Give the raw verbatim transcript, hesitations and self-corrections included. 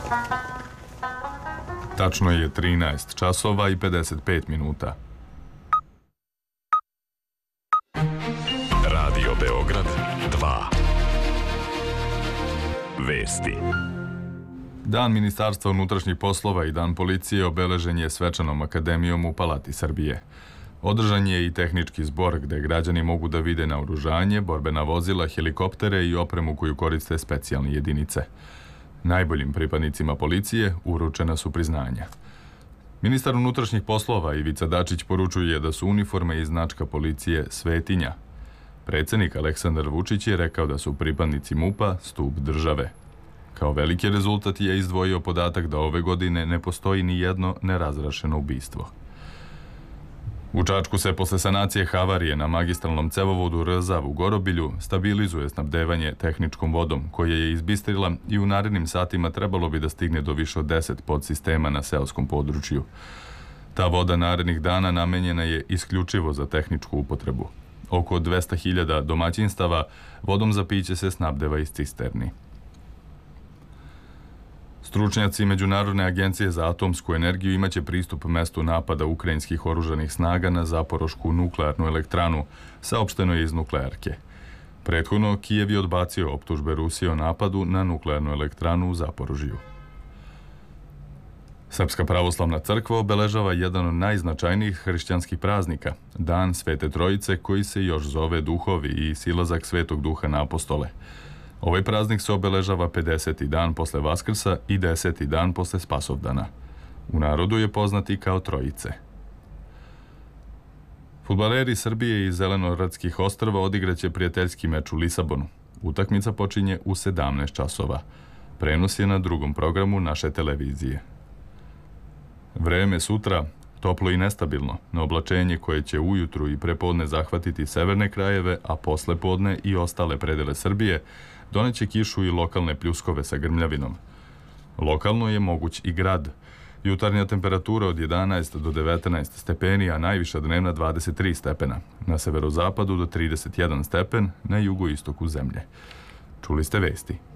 Tačno je trinaest časova i pedeset pet minuta. Radio Beograd dva. Vesti. Dan Ministarstva unutrašnjih poslova i Dan policije obeležen je svečanom akademijom u Palati Srbije. Održan je i tehnički zbor gde građani mogu da vide naoružanje, borbena vozila, helikoptere i opremu koju koriste specijalne jedinice. Najboljim pripadnicima policije uručena su priznanja. Ministar unutrašnjih poslova Ivica Dačić poručuje da su uniforme i značka policije svetinja. Predsednik Aleksandar Vučić je rekao da su pripadnici MUP-a stub države. Kao veliki rezultat je izdvojio podatak da ove godine ne postoji ni jedno nerazrašeno ubistvo. U Čačku se posle sanacije havarije na magistralnom cevovodu Rzav u Gorobilju stabilizuje snabdevanje tehničkom vodom, koja je izbistrila i u narednim satima trebalo bi da stigne do više od deset podsistema na seoskom području. Ta voda narednih dana namenjena je isključivo za tehničku upotrebu. Oko dvesta hiljada domaćinstava vodom za piće se snabdeva iz cisterni. Stručnjaci Međunarodne agencije za atomsku energiju imaće pristup mestu napada ukrajinskih oružanih snaga na Zaporošku nuklearnu elektranu, saopšteno je iz nuklearke. Prethodno, Kijev je odbacio optužbe Rusije o napadu na nuklearnu elektranu u Zaporožju. Srpska pravoslavna crkva obeležava jedan od najznačajnijih hrišćanskih praznika, Dan Svete Trojice, koji se još zove Duhovi i silazak Svetog Duha na apostole. Ovaj praznik se obeležava pedeseti dan posle Vaskrsa i deseti dan posle Spasovdana. U narodu je poznat i kao Trojice. Fudbaleri Srbije i Zelenoradskih ostrva odigraće prijateljski meč u Lisabonu. Utakmica počinje u sedamnaest časova. Prenos je na drugom programu naše televizije. Vreme sutra toplo i nestabilno, na oblačenje koje će ujutru i prepodne zahvatiti severne krajeve, a posle podne i ostale predele Srbije, doneće kišu i lokalne pljuskove sa grmljavinom. Lokalno je moguć i grad. Jutarnja temperatura od jedanaest do devetnaest stepeni, a najviša dnevna dvadeset tri stepena. Na severozapadu do trideset jedan stepen, na jugoistoku zemlje. Čuli ste vesti.